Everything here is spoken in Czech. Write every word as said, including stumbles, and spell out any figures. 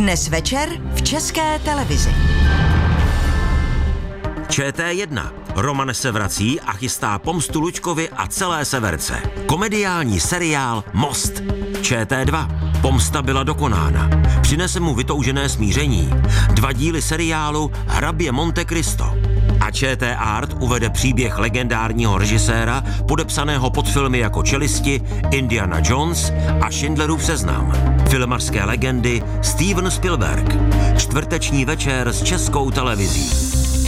Dnes večer v České televizi. Č T jedna. Roman se vrací a chystá pomstu Luďkovi a celé Severce. Komediální seriál Most. Č T dva. Pomsta byla dokonána. Přinese mu vytoužené smíření. Dva díly seriálu Hrabě Monte Cristo. A Č T Art uvede příběh legendárního režiséra, podepsaného pod filmy jako Čelisti, Indiana Jones a Schindlerův seznam. Filmařské legendy Steven Spielberg. Čtvrteční večer s Českou televizí.